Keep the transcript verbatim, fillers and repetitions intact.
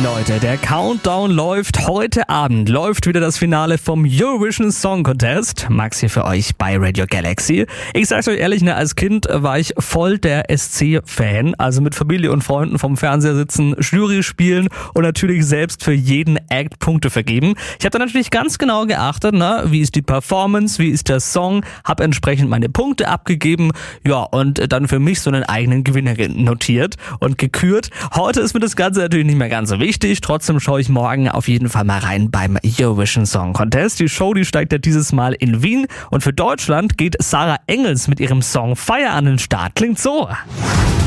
Leute, der Countdown läuft. Heute Abend läuft wieder das Finale vom Eurovision Song Contest. Max hier für euch bei Radio Galaxy. Ich sag's euch ehrlich, ne, als Kind war ich voll der S C-Fan. Also mit Familie und Freunden vom Fernseher sitzen, Jury spielen und natürlich selbst für jeden Act Punkte vergeben. Ich habe da natürlich ganz genau geachtet, ne, wie ist die Performance, wie ist der Song, habe entsprechend meine Punkte abgegeben, ja, und dann für mich so einen eigenen Gewinner notiert und gekürt. Heute ist mir das Ganze natürlich nicht mehr ganz so wichtig, trotzdem schaue ich morgen auf jeden Fall mal rein beim Eurovision Song Contest. Die Show, die steigt ja dieses Mal in Wien und für Deutschland geht Sarah Engels mit ihrem Song Fire an den Start. Klingt so.